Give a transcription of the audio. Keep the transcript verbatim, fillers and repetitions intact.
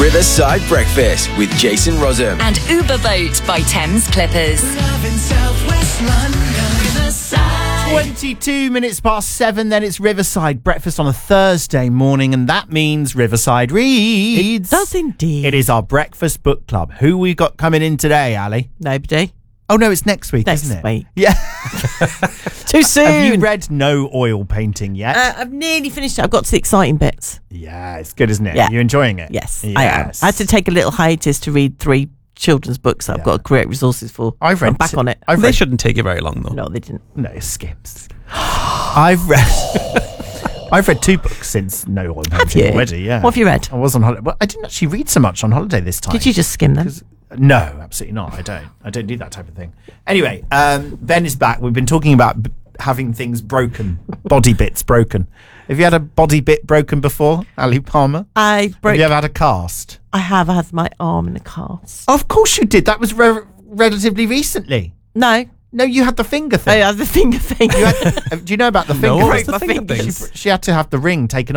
Riverside Breakfast with Jason Rossum. And Uber Boat by Thames Clippers. twenty-two minutes past seven, then it's Riverside Breakfast on a Thursday morning, and that means Riverside Reads. It does indeed. It is our breakfast book club. Who we got coming in today, Ali? Nobody. Oh, no, it's next week, Next isn't it? week. Yeah. Too soon. Have you read No Oil Painting yet? Uh, I've nearly finished it. I've got to the exciting bits. Yeah, it's good, isn't it? Yeah. You're enjoying it? Yes, yes. I am. I had to take a little hiatus to read three children's books that I've Yeah. got to create resources for. I've read I'm back t- on it. I've They read, shouldn't take you very long, though. No, they didn't. No, skips. I've read... I've read two books since No Oil Painting you? already, yeah. What have you read? I was on holiday. Well, I didn't actually read so much on holiday this time. Did you just skim them? No, absolutely not. I don't. I don't do that type of thing. Anyway, um, Ben is back. We've been talking about b- having things broken, body bits broken. Have you had a body bit broken before, Ali Palmer? I broke. Have you ever had a cast? I have had my arm in a cast. Of course you did. That was re- relatively recently. No. No, you had the finger I thing. had the finger thing. You had, uh, do you know about the finger? No, Broke what's the my finger finger. thing? She, she had to have the ring taken